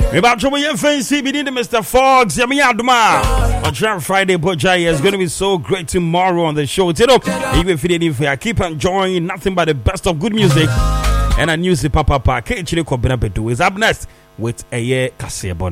About to be fancy beginning Mr. Fox, Yami Aduma. On Trump Friday, Bojai is going to be so great tomorrow on the show. Even if I keep enjoying nothing but the best of good music and a news papa K. Chile Kobina Bedu is up next with a year Cassia